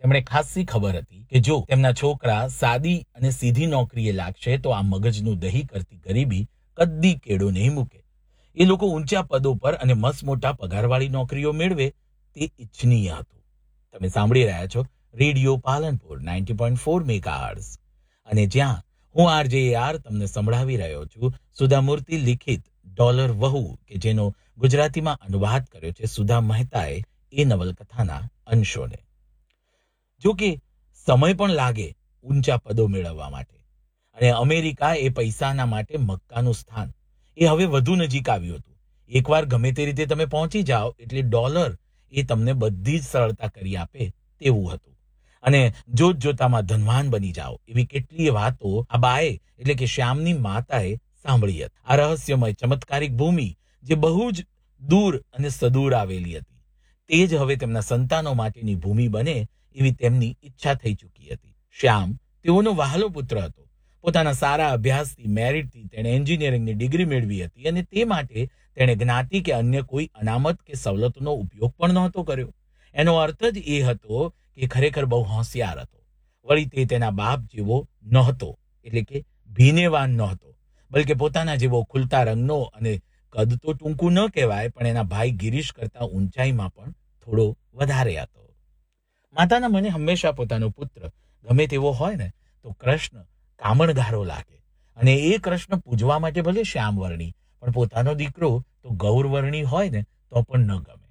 એમણે ખાસી ખબર હતી કે જો તેમના છોકરા સાદી અને સીધી નોકરીએ લાગશે તો આ મગજનું દહીં કરતી ગરીબી કદી કેળો નહીં મૂકે. એ લોકો ઊંચા પદો પર અને મસમોટા પગારવાળી નોકરીઓ મેળવે તે ઇચ્છનીય હતું. તમે સાંભળી રહ્યા છો રેડિયો પાલનપુર 90.4 મેગાહર્ટ્ઝ અને જ્યાં હું RJR તમને સંભળાવી રહ્યો છું સુધામૂર્તિ લિખિત ડોલર વહુ કે જેનો ગુજરાતીમાં અનુવાદ કર્યો છે સુધા મહેતાએ એ નવલકથાના અંશોને. જો કે સમય પણ લાગે ઊંચા પદો મેળવવા માટે અને અમેરિકા એ પૈસાના માટે મક્કાનું સ્થાન એ હવે વધુ નજીક આવ્યું હતું. એકવાર ગમે તે રીતે તમે પહોંચી જાઓ એટલે ડોલર એ તમને બધી જ સરળતા કરી આપે તેવું હતું અને જોત જોતામાં ધનવાન બની જાઓ એવી કેટલીય વાતો આ બાએ એટલે કે શ્યામની માતાએ સાંભળી હતી. આ રહસ્યમય ચમત્કારિક ભૂમિ જે બહુ જ દૂર અને સદૂર આવેલી હતી તે જ હવે તેમના સંતાનો માટેની ભૂમિ બને એવી તેમની ઈચ્છા થઈ ચૂકી હતી. શ્યામ તેઓનો વહાલો પુત્ર હતો. પોતાના સારા અભ્યાસથી મેરિટથી તેણે એન્જિનિયરિંગની ડિગ્રી મેળવી હતી અને તે માટે તેણે જ્ઞાતિ કે અન્ય કોઈ અનામત કે સવલતનો ઉપયોગ પણ નહોતો કર્યો. એનો અર્થ જ એ હતો કે ખરેખર બહુ હોશિયાર હતો. વળી તે તેના બાપ જેવો નહોતો એટલે કે ભીનેવાન નહોતો, બલકે પોતાના જેવો ખુલતા રંગનો અને કદ તો ટૂંકું ન કહેવાય પણ એના ભાઈ ગિરીશ કરતા ઊંચાઈમાં પણ થોડો વધારે હતો. માતાના મને હંમેશા પોતાનો પુત્ર ગમે તેવો હોય ને તો કૃષ્ણ કામણગારો લાગે અને એ કૃષ્ણ પૂજવા માટે ભલે શ્યામવર્ણી પણ પોતાનો દીકરો તો ગૌરવર્ણી હોય ને તો પણ ન ગમે.